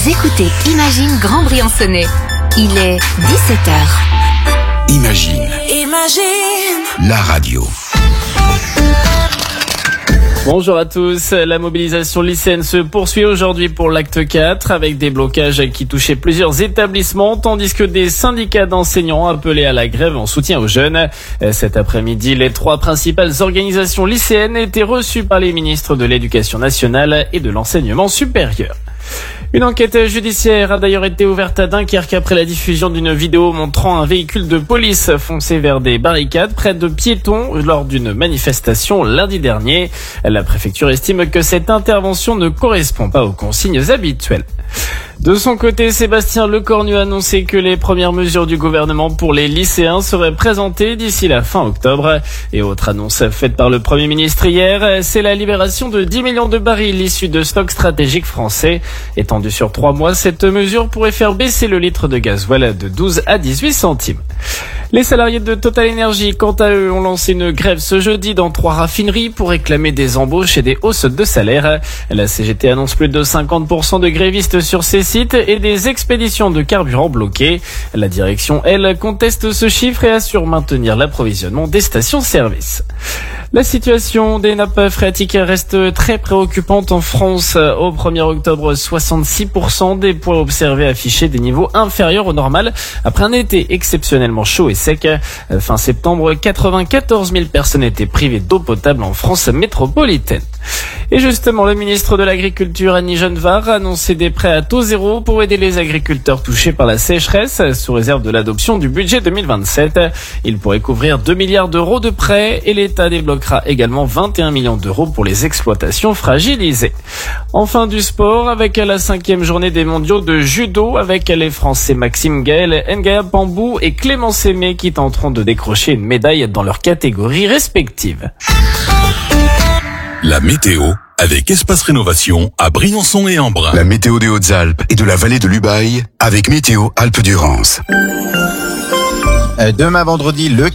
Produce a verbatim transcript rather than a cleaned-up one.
Vous écoutez Imagine Grand Briançonnais. Il est dix-sept heures. Imagine. Imagine. La radio. Bonjour à tous, la mobilisation lycéenne se poursuit aujourd'hui pour l'acte quatre avec des blocages qui touchaient plusieurs établissements tandis que des syndicats d'enseignants appelaient à la grève en soutien aux jeunes. Cet après-midi, les trois principales organisations lycéennes étaient reçues par les ministres de l'Éducation nationale et de l'enseignement supérieur. Une enquête judiciaire a d'ailleurs été ouverte à Dunkerque après la diffusion d'une vidéo montrant un véhicule de police foncer vers des barricades près de piétons lors d'une manifestation lundi dernier. La préfecture estime que cette intervention ne correspond pas aux consignes habituelles. De son côté, Sébastien Lecornu a annoncé que les premières mesures du gouvernement pour les lycéens seraient présentées d'ici la fin octobre. Et autre annonce faite par le Premier ministre hier, c'est la libération de dix millions de barils issus de stocks stratégiques français. Étendue sur trois mois, cette mesure pourrait faire baisser le litre de gasoil de douze à dix-huit centimes. Les salariés de Total Energy, quant à eux, ont lancé une grève ce jeudi dans trois raffineries pour réclamer des embauches et des hausses de salaire. La C G T annonce plus de cinquante pour cent de grévistes sur ces sites et des expéditions de carburant bloquées. La direction, elle, conteste ce chiffre et assure maintenir l'approvisionnement des stations-service. La situation des nappes phréatiques reste très préoccupante en France. Au premier octobre, soixante-six pour cent des points observés affichaient des niveaux inférieurs au normal après un été exceptionnellement chaud et sec. Fin septembre, quatre-vingt-quatorze mille personnes étaient privées d'eau potable en France métropolitaine. Et justement, le ministre de l'Agriculture, Annie Genevard, a annoncé des prêts à taux zéro pour aider les agriculteurs touchés par la sécheresse, sous réserve de l'adoption du budget deux mille vingt-sept. Il pourrait couvrir deux milliards d'euros de prêts et l'État débloquera également vingt et un millions d'euros pour les exploitations fragilisées. Enfin, du sport, avec la cinquième journée des mondiaux de judo, avec les Français Maxime Gaël, Ngaya Pambou et Clément Sémé qui tenteront de décrocher une médaille dans leurs catégories respectives. La météo avec Espace Rénovation à Briançon et Embrun. La météo des Hautes-Alpes et de la vallée de l'Ubaye avec Météo Alpes-Durance. Demain vendredi, le